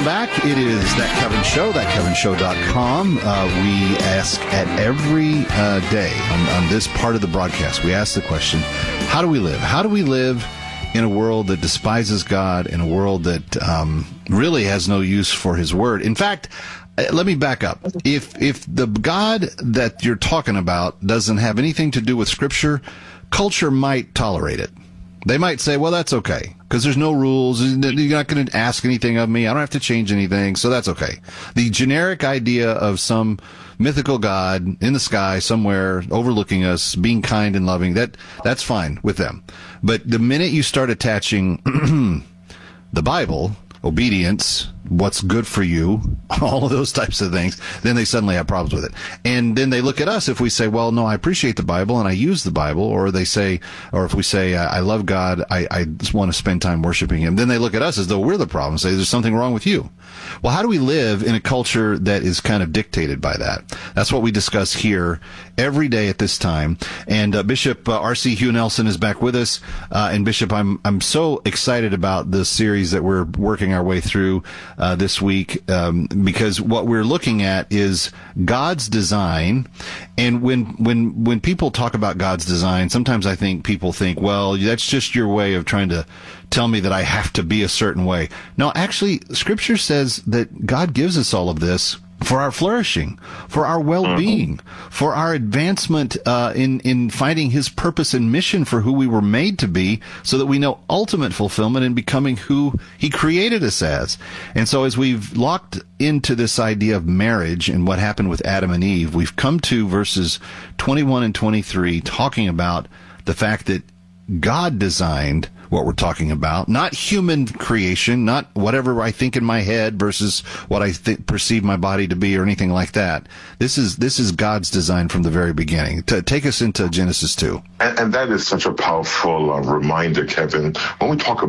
Welcome back. It is That Kevin Show, thatkevinshow.com. We ask at every day on this part of the broadcast, we ask the question, how do we live? How do we live in a world that despises God, in a world that really has no use for his word? In fact, let me back up. If the God that you're talking about doesn't have anything to do with Scripture, culture might tolerate it. They might say, well, that's okay, because there's no rules. You're not going to ask anything of me. I don't have to change anything, so that's okay. The generic idea of some mythical God in the sky somewhere overlooking us, being kind and loving, that's fine with them. But the minute you start attaching the Bible, obedience, what's good for you, all of those types of things, then they suddenly have problems with it. And then they look at us if we say, well, no, I appreciate the Bible and I use the Bible, or they say, or if we say, I love God, I just want to spend time worshiping him, then they look at us as though we're the problem, say there's something wrong with you. Well, how do we live in a culture that is kind of dictated by that? That's what we discuss here every day at this time. And Bishop R.C. Hugh Nelson is back with us. And Bishop, I'm so excited about this series that we're working our way through this week, because what we're looking at is God's design. And when people talk about God's design, sometimes I think people think, well, that's just your way of trying to tell me that I have to be a certain way. No, actually, Scripture says that God gives us all of this for our flourishing, for our well-being, for our advancement in finding his purpose and mission for who we were made to be, so that we know ultimate fulfillment in becoming who he created us as. And so as we've locked into this idea of marriage and what happened with Adam and Eve, we've come to verses 21 and 23 talking about the fact that God designed what we're talking about, not human creation, not whatever I think in my head versus what I perceive my body to be or anything like that. This is God's design from the very beginning. Take us into Genesis 2. And that is such a powerful reminder, Kevin. When we talk